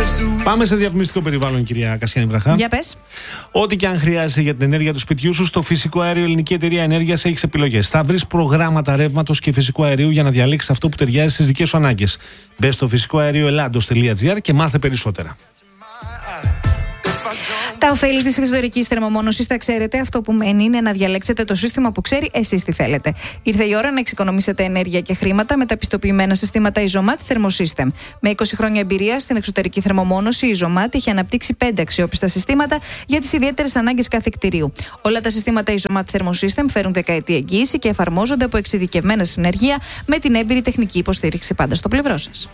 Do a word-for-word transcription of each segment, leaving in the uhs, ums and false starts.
Πάμε σε διαφημιστικό περιβάλλον, κυρία Κασιάνη Βραχά. Για πες. Ό,τι και αν χρειάζεσαι για την ενέργεια του σπιτιού σου, στο Φυσικό Αέριο Ελληνική Εταιρεία Ενέργειας έχεις επιλογές. Θα βρεις προγράμματα ρεύματος και φυσικού αερίου για να διαλέξεις αυτό που ταιριάζει στις δικές σου ανάγκες. Μπες στο φυσικό αέριο ελλάντος τελεία τζι άρ και μάθε περισσότερα. Τα ωφέλη της εξωτερικής θερμομόνωσης τα ξέρετε. Αυτό που μένει είναι να διαλέξετε το σύστημα που ξέρει εσείς τι θέλετε. Ήρθε η ώρα να εξοικονομήσετε ενέργεια και χρήματα με τα πιστοποιημένα συστήματα Isomat Thermosystem. Με είκοσι χρόνια εμπειρία στην εξωτερική θερμομόνωση, η Isomat έχει αναπτύξει πέντε αξιόπιστα συστήματα για τις ιδιαίτερες ανάγκες κάθε κτηρίου. Όλα τα συστήματα Isomat Thermosystem φέρουν δεκαετή εγγύηση και εφαρμόζονται από εξειδικευμένα συνεργεία με την έμπειρη τεχνική υποστήριξη πάντα στο πλευρό σας.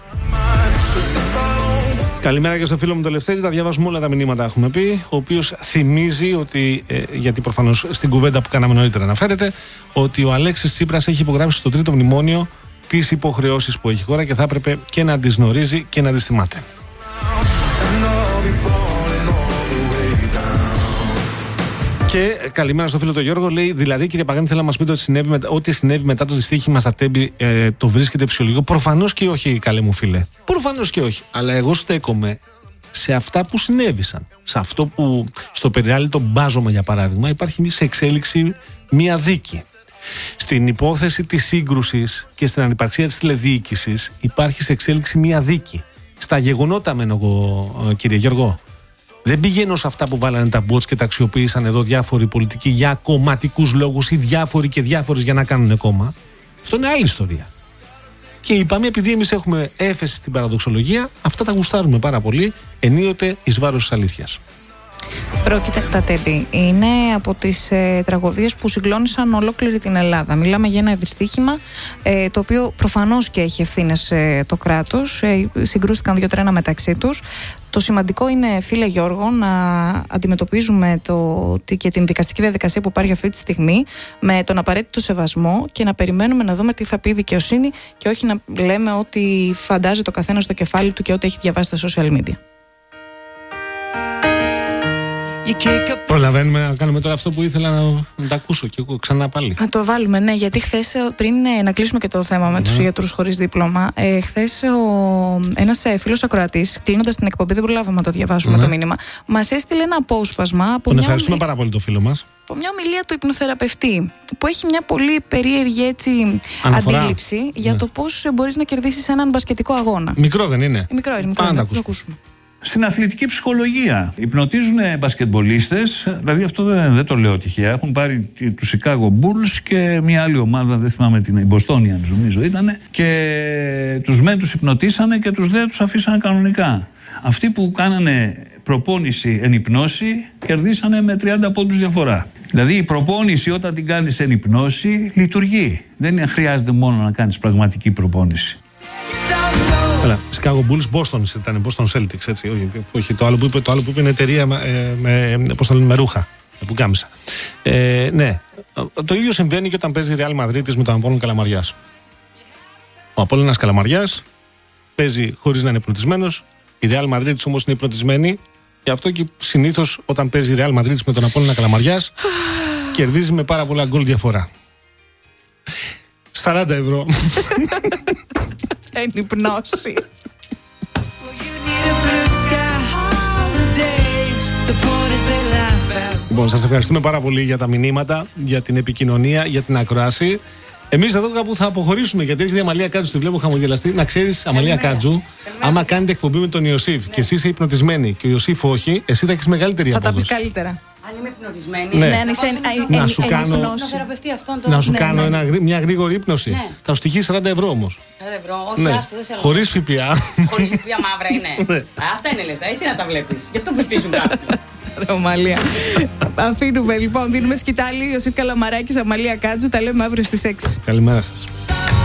Καλημέρα και στο φίλο μου το Λευτέρη. Τα διαβάζουμε όλα τα μηνύματα, έχουμε πει. Ο οποίος θυμίζει ότι, ε, γιατί προφανώς στην κουβέντα που κάναμε νωρίτερα αναφέρεται, ότι ο Αλέξης Τσίπρας έχει υπογράψει στο τρίτο μνημόνιο τις υποχρεώσεις που έχει η χώρα και θα έπρεπε και να τις γνωρίζει και να τις θυμάται. Και καλημέρα στο φίλο του Γιώργο. Λέει, δηλαδή, κύριε Παγάνη, θέλω να μας πείτε ότι συνέβη μετα... ό,τι συνέβη μετά το δυστύχημα στα Τέμπη ε, το βρίσκεται φυσιολογικό. Προφανώς και όχι, καλέ μου φίλε. Προφανώς και όχι. Αλλά εγώ στέκομαι σε αυτά που συνέβησαν. Σε αυτό που στο περιάλητο Μπάζωμα, για παράδειγμα, υπάρχει σε εξέλιξη μία δίκη. Στην υπόθεση της σύγκρουσης και στην ανυπαρξία της τηλεδιοίκησης υπάρχει σε εξέλιξη μία δίκη. Στα γεγονότα μένω εγώ, κύριε Γιώργο. Δεν πηγαίνω σε αυτά που βάλανε τα bots και τα αξιοποίησαν εδώ διάφοροι πολιτικοί για κομματικούς λόγους ή διάφοροι και διάφορες για να κάνουν κόμμα. Αυτό είναι άλλη ιστορία. Και είπαμε, επειδή εμείς έχουμε έφεση στην παραδοξολογία, αυτά τα γουστάρουμε πάρα πολύ, ενίοτε εις βάρος της αλήθειας. Πρόκειται τα Τέμπη. Είναι από τις ε, τραγωδίες που συγκλώνησαν ολόκληρη την Ελλάδα. Μιλάμε για ένα δυστύχημα ε, το οποίο προφανώς και έχει ευθύνες ε, το κράτος. Ε, συγκρούστηκαν δύο τρένα μεταξύ τους. Το σημαντικό είναι, φίλε Γιώργο, να αντιμετωπίζουμε το, και την δικαστική διαδικασία που υπάρχει αυτή τη στιγμή με τον απαραίτητο σεβασμό και να περιμένουμε να δούμε τι θα πει η δικαιοσύνη και όχι να λέμε ότι φαντάζει το καθένα στο κεφάλι του και ό,τι έχει διαβάσει στα social media. Προλαβαίνουμε να κάνουμε τώρα αυτό που ήθελα να, να τα ακούσω και εγώ ξανά πάλι. Να το βάλουμε, ναι, γιατί χθες, πριν ε, να κλείσουμε και το θέμα με mm. τους γιατρούς χωρίς δίπλωμα, ε, χθες ένας ε, φίλος ακροατής, κλείνοντας την εκπομπή, δεν προλάβαμε να το διαβάσουμε mm. το μήνυμα, μας έστειλε ένα απόσπασμα από Τον μια ευχαριστούμε ομι... πάρα πολύ το φίλο μας. Από μια ομιλία του υπνοθεραπευτή, που έχει μια πολύ περίεργη έτσι, αντίληψη mm. για το πώς μπορείς να κερδίσεις έναν μπασκετικό αγώνα. Μικρό δεν είναι. Μικρό είναι, μικρό. Πάντα είναι. Το ακούσουμε. Στην αθλητική ψυχολογία. Υπνοτίζουν μπασκετμπολίστες, δηλαδή αυτό δεν, δεν το λέω τυχαία. Έχουν πάρει τους Chicago Bulls και μια άλλη ομάδα, δεν θυμάμαι την, η Μποστόνια νομίζω ήταν, και τους μεν τους υπνοτίσανε και τους δε τους αφήσανε κανονικά. Αυτοί που κάνανε προπόνηση εν υπνώση κερδίσανε με τριάντα πόντους διαφορά. Δηλαδή η προπόνηση όταν την κάνεις εν υπνώση λειτουργεί. Δεν χρειάζεται μόνο να κάνεις πραγματική προπόνηση. Έλα, Chicago Bulls, Boston ήταν, Boston Celtics, έτσι, όχι, όχι, το άλλο που είπε, το άλλο που είπε είναι εταιρεία με, με, πώς το λένε, με ρούχα, που κάμισα. Ε, ναι, το ίδιο συμβαίνει και όταν παίζει η Real Madrid με τον Απόλλωνα Καλαμαριάς. Ο Απόλλωνας Καλαμαριάς παίζει χωρίς να είναι υπνοτισμένος, η Real Madrid όμως είναι υπνοτισμένη, γι' αυτό και συνήθως όταν παίζει η Real Madrid με τον Απόλλωνα Καλαμαριάς κερδίζει με πάρα πολλά γκολ διαφορά. σαράντα ευρώ. Εν υπνώση. Λοιπόν, σας ευχαριστούμε πάρα πολύ για τα μηνύματα, για την επικοινωνία, για την ακρόαση. Εμείς εδώ κάπου θα αποχωρήσουμε, γιατί έρχεται η Αμαλία Κάτζου, τη βλέπω χαμογελαστή. Να ξέρεις, Αμαλία Κάτζου, άμα κάνετε εκπομπή με τον Ιωσήφ και εσύ είσαι υπνοτισμένη και ο Ιωσήφ όχι, εσύ θα έχεις μεγαλύτερη απόδοση. Θα τα πεις καλύτερα. Αν είμαι υπνοτισμένη, ναι. ναι, ναι, να σου κάνω, τον... να σου ναι, κάνω ναι. Ένα, μια γρήγορη ύπνωση. Ναι. Θα σου στοιχεί σαράντα ευρώ όμως. σαράντα ευρώ, όχι, ναι. άστο, δεν θέλω. Χωρίς ΦΠΑ. Χωρίς ΦΠΑ μαύρα είναι. Ναι. Αυτά είναι λεφτά, εσύ να τα βλέπεις. Γι' αυτό πληκτίζουν κάποιοι. Αμαλία. Αφήνουμε λοιπόν, δίνουμε σκητάλη. Ιωσήφ Καλαμαράκης, Αμαλία Κάτζου. Τα λέμε αύριο στις έξι. Καλημέρα σας.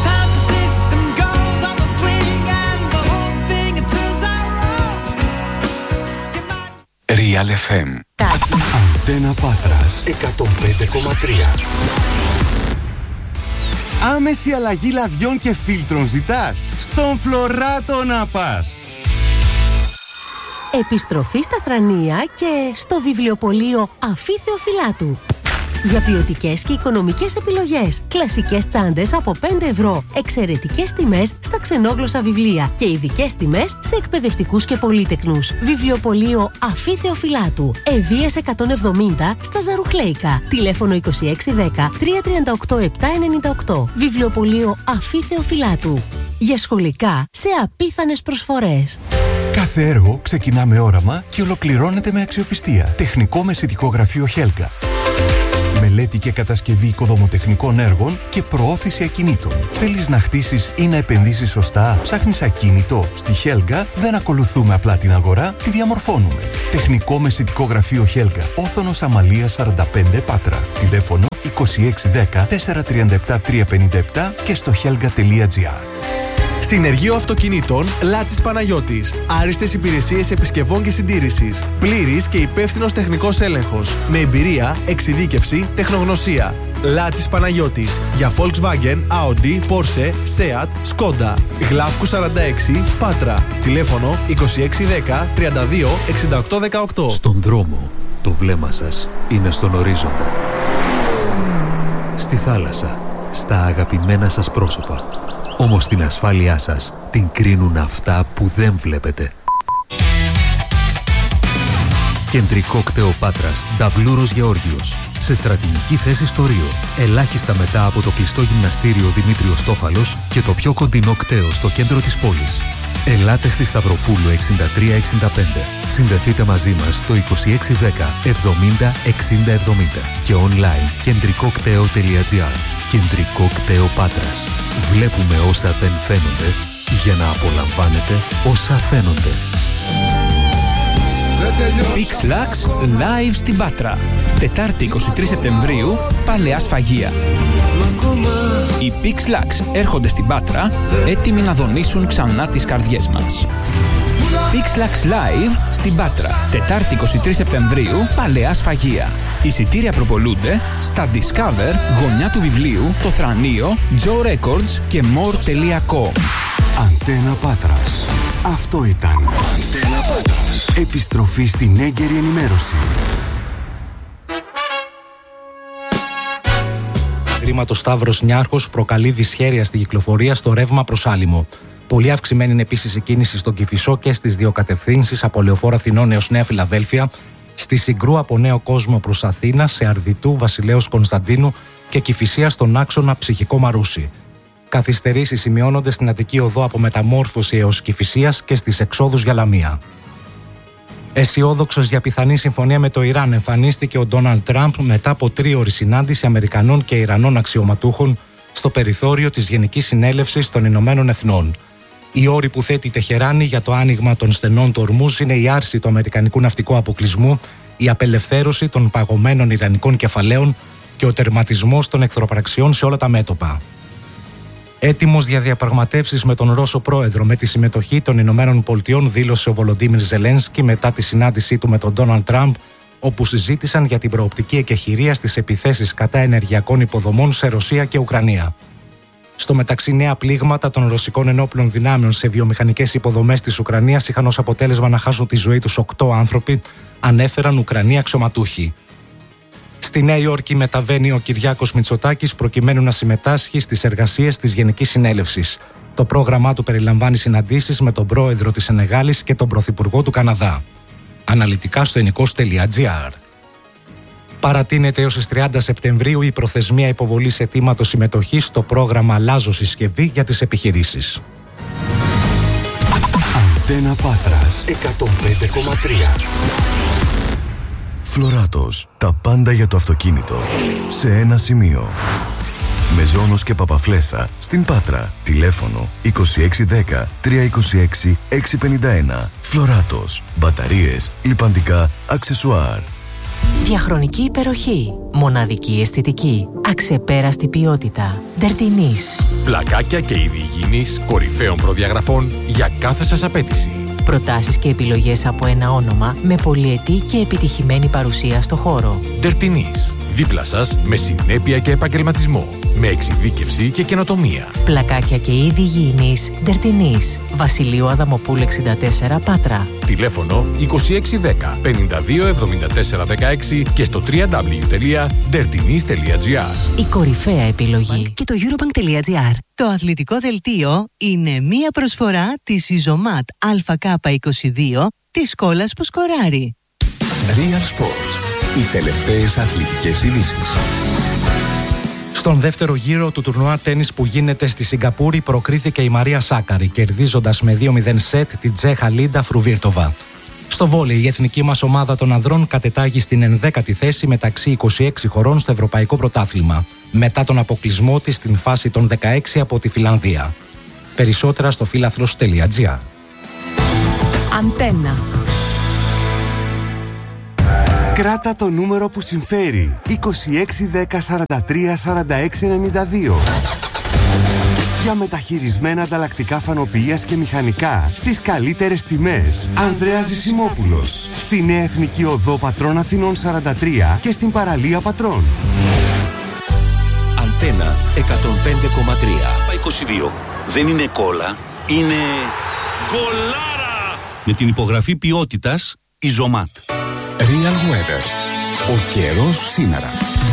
Real εφ εμ. Αντένα Πάτρας εκατόν πέντε κόμμα τρία. Άμεση αλλαγή λαδιών και φίλτρων ζητάς? Στον Φλωράτο να πας. Επιστροφή στα Θρανία και στο βιβλιοπωλείο Αφή Θεοφυλάτου. Για ποιοτικές και οικονομικές επιλογές. Κλασικές τσάντες από πέντε ευρώ. Εξαιρετικές τιμές στα ξενόγλωσσα βιβλία και ειδικές τιμές σε εκπαιδευτικούς και πολύτεκνους. Βιβλιοπωλείο Αφή Θεοφυλάτου. Ευβοίας εκατόν εβδομήντα στα Ζαρουχλέικα. Τηλέφωνο είκοσι έξι δέκα τριακόσια τριάντα οκτώ επτακόσια ενενήντα οκτώ. Βιβλιοπωλείο Αφή Θεοφυλάτου. Για σχολικά σε απίθανες προσφορές. Κάθε έργο ξεκινά με όραμα και ολοκληρώνεται με αξιοπιστία. Τεχνικό μεσητικό γραφείο Χέλγα. Μελέτη και κατασκευή οικοδομοτεχνικών έργων και προώθηση ακινήτων. Θέλεις να χτίσεις ή να επενδύσεις σωστά? Ψάχνεις ακίνητο? Στη Χέλγα δεν ακολουθούμε απλά την αγορά, τη διαμορφώνουμε. Τεχνικό μεσητικό γραφείο Χέλγα. Όθωνος Αμαλίας σαράντα πέντε Πάτρα. Τηλέφωνο είκοσι έξι δέκα τετρακόσια τριάντα επτά τριακόσια πενήντα επτά και στο helga τελεία gr. Συνεργείο Αυτοκινήτων Λάτσης Παναγιώτης. Άριστες υπηρεσίες επισκευών και συντήρησης. Πλήρης και υπεύθυνος τεχνικός έλεγχος. Με εμπειρία, εξειδίκευση, τεχνογνωσία. Λάτσης Παναγιώτης. Για Volkswagen, Audi, Porsche, Seat, Skoda. Γλάφκου σαράντα έξι, Πάτρα. Τηλέφωνο είκοσι έξι δέκα τριάντα δύο εξήντα οκτώ δεκαοκτώ. Στον δρόμο, το βλέμμα σας είναι στον ορίζοντα. Στη θάλασσα, στα αγαπημένα σας πρόσωπα. Όμως την ασφάλειά σας την κρίνουν αυτά που δεν βλέπετε. Κεντρικό κτέο Πάτρας, Νταβλούρος Γεώργιος. Σε στρατηγική θέση στο Ρίο. Ελάχιστα μετά από το κλειστό γυμναστήριο Δημήτριος Τόφαλος και το πιο κοντινό κτέο στο κέντρο της πόλης. Ελάτε στη Σταυροπούλου εξήντα τρία εξήντα πέντε. Συνδεθείτε μαζί μας στο είκοσι έξι δέκα εβδομήντα εξήντα εβδομήντα και online κεντρικό κτέο τελεία gr. Κεντρικό κτέο Πάτρας. Βλέπουμε όσα δεν φαίνονται για να απολαμβάνετε όσα φαίνονται. PixLax live στην Πάτρα. Τετάρτη εικοστή τρίτη Σεπτεμβρίου, Παλαιά Σφαγεία. Οι PixLax έρχονται στην Πάτρα, έτοιμοι να δονήσουν ξανά τις καρδιές μας. PixLax Live στην Πάτρα. Τετάρτη εικοστή τρίτη Σεπτεμβρίου, Παλαιά Σφαγεία. Εισιτήρια προπολούνται στα Discover, γωνιά του βιβλίου, το Θρανείο, Joe Records και more τελεία com. Αντένα Πάτρας. Αυτό ήταν. Αντένα Πάτρας. Επιστροφή στην έγκαιρη ενημέρωση. Ρήματο Σταύρος Νιάρχος προκαλεί δυσχέρεια στη κυκλοφορία στο ρεύμα προς Άλυμο. Πολύ αυξημένη είναι επίσης η κίνηση στον Κηφισό και στις δύο κατευθύνσεις από Λεωφόρο Αθηνών έως Νέα Φιλαδέλφια, στη Συγκρού από Νέο Κόσμο προς Αθήνα, σε Αρδιτού, Βασιλέως Κωνσταντίνου και Κηφισία στον άξονα Ψυχικό Μαρούσι. Καθυστερήσεις σημειώνονται στην Αττική Οδό από Μεταμόρφωση έως Κηφισίας και στις εξόδους για Λαμία. Αισιόδοξος για πιθανή συμφωνία με το Ιράν εμφανίστηκε ο Ντόναλντ Τραμπ μετά από τρίωρη συνάντηση Αμερικανών και Ιρανών αξιωματούχων στο περιθώριο της Γενικής Συνέλευσης των Ηνωμένων Εθνών. Οι όροι που θέτει η Τεχεράνη για το άνοιγμα των στενών του Ορμούζ είναι η άρση του αμερικανικού ναυτικού αποκλεισμού, η απελευθέρωση των παγωμένων ιρανικών κεφαλαίων και ο τερματισμός των εχθροπραξιών σε όλα τα μέτωπα. Έτοιμος για διαπραγματεύσεις με τον Ρώσο πρόεδρο με τη συμμετοχή των Ηνωμένων Πολιτειών, δήλωσε ο Βολοντίμιρ Ζελένσκι μετά τη συνάντησή του με τον Ντόναλντ Τραμπ, όπου συζήτησαν για την προοπτική εκεχηρία στις επιθέσεις κατά ενεργειακών υποδομών σε Ρωσία και Ουκρανία. Στο μεταξύ, νέα πλήγματα των ρωσικών ενόπλων δυνάμεων σε βιομηχανικές υποδομές της Ουκρανίας είχαν ως αποτέλεσμα να χάσουν τη ζωή τους οκτώ άνθρωποι, ανέφεραν Ουκρανοί αξιωματούχοι. Στη Νέα Υόρκη μεταβαίνει ο Κυριάκος Μητσοτάκης προκειμένου να συμμετάσχει στις εργασίες της Γενικής Συνέλευσης. Το πρόγραμμά του περιλαμβάνει συναντήσεις με τον πρόεδρο της Σενεγάλης και τον πρωθυπουργό του Καναδά. Αναλυτικά στο ενικός τελεία gr. Παρατείνεται έως τις τριάντα Σεπτεμβρίου η προθεσμία υποβολής αιτήματος συμμετοχής στο πρόγραμμα Αλλάζω Συσκευή για τις επιχειρήσεις. Αντένα Πάτρας εκατόν πέντε κόμμα τρία. Φλωράτος. Τα πάντα για το αυτοκίνητο. Σε ένα σημείο. Μεζόνος και Παπαφλέσσα. Στην Πάτρα. Τηλέφωνο είκοσι έξι δέκα τριακόσια είκοσι έξι εξακόσια πενήντα ένα. Φλωράτος. Μπαταρίες, λιπαντικά, αξεσουάρ. Διαχρονική υπεροχή. Μοναδική αισθητική. Αξεπέραστη ποιότητα. Ντερτινής. Πλακάκια και είδη υγιεινής κορυφαίων προδιαγραφών για κάθε σας απέτηση. Προτάσεις και επιλογές από ένα όνομα με πολυετή και επιτυχημένη παρουσία στο χώρο. Ντερτινής. Δίπλα σας με συνέπεια και επαγγελματισμό. με εξειδίκευση και καινοτομία. Πλακάκια και είδη υγιεινής Ντερτινής. Βασιλείου Αδαμοπούλου εξήντα τέσσερα Πάτρα. Τηλέφωνο είκοσι έξι δέκα πενήντα δύο εβδομήντα τέσσερα δεκαέξι και στο double-u double-u double-u τελεία ντερτινής τελεία τζι άρ. Η κορυφαία επιλογή. Και το eurobank τελεία τζι άρ. Το αθλητικό δελτίο είναι μία προσφορά της Ιζωμάτ Α Κ είκοσι δύο της σκόλας που σκοράρει. Real Sports. Οι τελευταίες αθλητικές ειδήσεις. Στον δεύτερο γύρο του τουρνουά τένις που γίνεται στη Σιγκαπούρη προκρίθηκε η Μαρία Σάκαρη, κερδίζοντας με δύο μηδέν σετ την Τσέχα Λίντα Φρουβίρτοβα. Στο βόλεϊ, η εθνική μας ομάδα των ανδρών κατετάγει στην ενδέκατη θέση μεταξύ είκοσι έξι χωρών στο Ευρωπαϊκό Πρωτάθλημα, μετά τον αποκλεισμό της στην φάση των δεκαέξι από τη Φιλανδία. Περισσότερα στο φίλαθλος τελεία τζι άρ. Αντένα. Κράτα το νούμερο που συμφέρει. είκοσι έξι δέκα σαράντα τρία σαράντα έξι ενενήντα δύο. Για μεταχειρισμένα ανταλλακτικά φανοποιίας και μηχανικά στις καλύτερες τιμές. Ανδρέας Ζησιμόπουλος. Στη Νέα Εθνική Οδό Πατρών Αθηνών σαράντα τρία και στην παραλία Πατρών. Αντένα εκατόν πέντε κόμμα τρία. είκοσι δύο. Δεν είναι κόλλα, είναι κολάρα. Με την υπογραφή ποιότητας Ιζωμάτ. Real Weather. Ο καιρός σήμερα.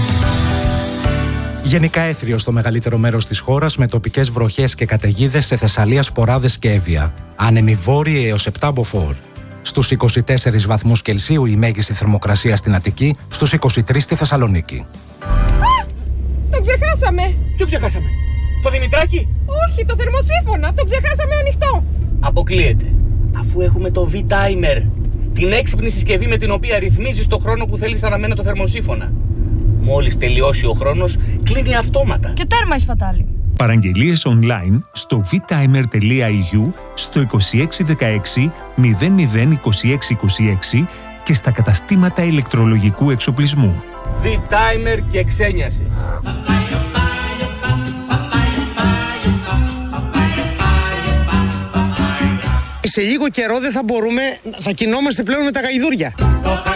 Γενικά έθριο στο μεγαλύτερο μέρος της χώρας με τοπικές βροχές και καταιγίδες σε Θεσσαλία, Σποράδες και Εύβοια. Άνεμοι βόρειοι έως επτά μποφόρ. Στους είκοσι τέσσερις βαθμούς Κελσίου η μέγιστη θερμοκρασία στην Αττική, στους είκοσι τρεις στη Θεσσαλονίκη. Α! Το ξεχάσαμε! Ποιο ξεχάσαμε? Το Δημητράκι? Όχι, το θερμοσύφωνα! Το ξεχάσαμε ανοιχτό! Αποκλείεται. Αφού έχουμε το V-Timer, την έξυπνη συσκευή με την οποία ρυθμίζεις το χρόνο που θέλεις να αναμένει το θερμοσύφωνα. Μόλις τελειώσει ο χρόνος, κλείνει αυτόματα. Και τέρμα η σπατάλη. Παραγγελίες online στο vtimer τελεία ι γιου, στο είκοσι έξι δεκαέξι μηδέν μηδέν είκοσι έξι είκοσι έξι και στα καταστήματα ηλεκτρολογικού εξοπλισμού. V-Timer και ξένιασης. Σε λίγο καιρό δεν θα μπορούμε, θα κινόμαστε πλέον με τα γαϊδούρια.